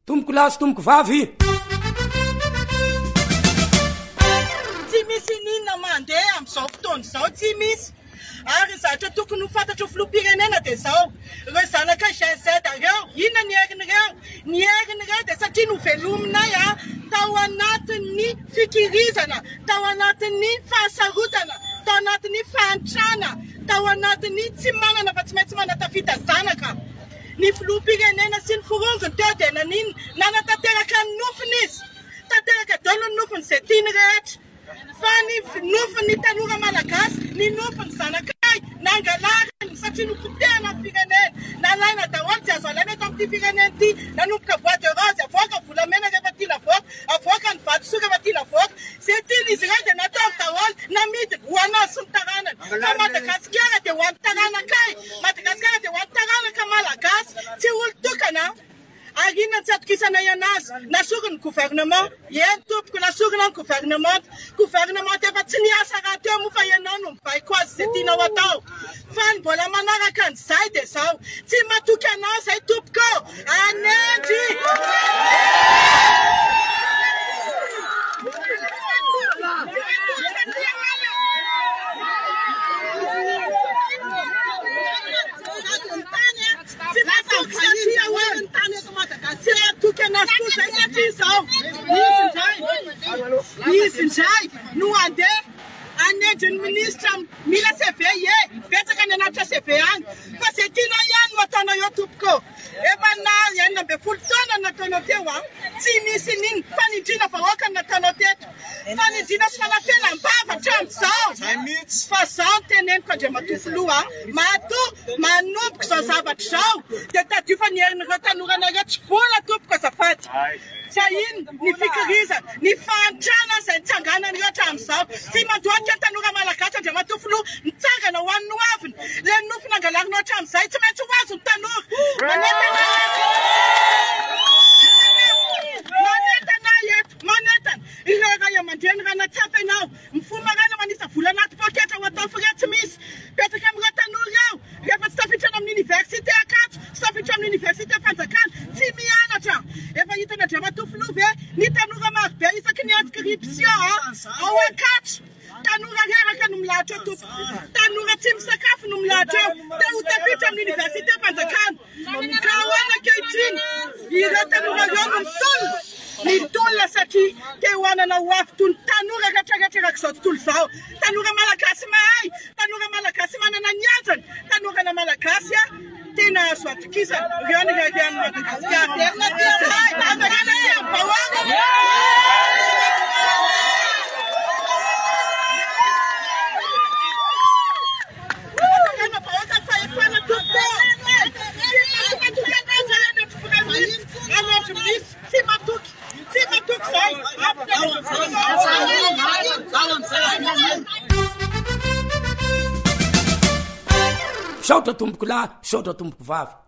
tomboko lasy tomboko vavy. Tsy misy ninona mandeha am'izao fotoana izao, tsy misy. Ary zatra tokony ho fantatro filoham-pirenena dia zao, ireo zanaka GZ ireo, inona ny herin'ireo? Ny herin'ireo dia satria novelominay tao anatin'ny fikirizana, tao anatin'ny fahasarotana, tao anatin'ny fahantrana, tao anatin'ny tsy manana fa tsy maintsy manatafita zanaka. Ny filoham-pirenena sy ny firongony teo dia nanino? Nanatanteraka ny nofiny izy. Tanteraka daholo ny nofiny izay tiany rehetra. Fa ny nofin'ny tanora malagasy, ny nofin'ny zanakay, nangalariny satria nopotehana ny firenena. Nalaina daholo tsy azo alaina eto amin'ity firenena ity. Nanomboka bois de rose, avoaka volamena rehefa tiana avoaka, avoaka ny vatosoa rehefa tiana avoaka. Izay tian'izy ireo dia natao daholo namidy ho anazy sy ny taranany. Fa Madagasikara dia ho an'ny taranakay, Madagasikara dia ho an'ny taranaka malagasy, tsy olo-tokana. Ary inona tsy atokisana anazy? Nasorony gouvernement, eny tompoko nasorona ny gouvernement. Gouvernement efa tsy niasa raha teo moa fa ianao no mibaiko azy izay tianao atao. Fa ny mbola manaraka an'izay dia zao, tsy matoky anao izay tompoko, anendy! Izy indray no andeha anenjy ny ministra mila CV betsaka ny anatitra CV any. Fa izay tianao ihany no ataonao eo tompoko. Efa na 12 taona nataonao teo tsy misy nino fanindriana vahoaka no nataonao teto. Fanindriana sy fanapelam-bava hatramin'izao. Fa zao teneniko Andriamatoa manomboka izao zavatra izao dia tadiofa ny herin'ireo tanoranareo tsy vola tompoko azafady. Sa ino ny fikirizana, ny fahantrana izay nitsanganany rehetra amin'izao. Tsy mandohatra ny tanora malagasy Andriamatoa nitsangana ho an'ny noaviny. Ilay nofiny angalarinao hatramin'izay tsy maintsy ho azo ny tanora. Manentana ireo ray aman-dreny raha natsapa ianao. Mifoha maraina manisa vola anaty pôketra ho atao fire tsy misy. Petraka amin'ireo tanora eo. Rehefa tsy tafitrana amin'ny université Ankatso, tsy tafitra amin'ny université Fanjakana, tsy mianatra. Efa hitana Andriamatoa ve ny tanora marobe isaky ny inscription ao Ankatso. Tanora reraka no milahatra eo tompoko. Tanora tsy misakafo no milahatra eo. Te ho tafitra amin'ny université Fanjakana. Ka ahoana ankehitriny ireo tanora ireo no mitolona satria te ho anana ho avy toy ny tanora rehetrarehetra izao tontolo izao. Tanora malagasy mahay, tanora malagasy manana ny anjany, tanora malagasy tena azo atokisana. Ireo ny reheany Madagasikara. Saotra tomboko lahy, saotra tomboko vavy.